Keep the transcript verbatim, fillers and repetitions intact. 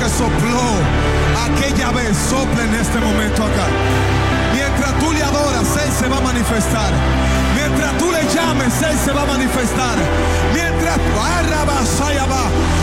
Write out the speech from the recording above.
que sopló aquella vez, sople en este momento acá. Mientras tú le adoras, Él se va a manifestar. Mientras tú le llames, Él se va a manifestar. Mientras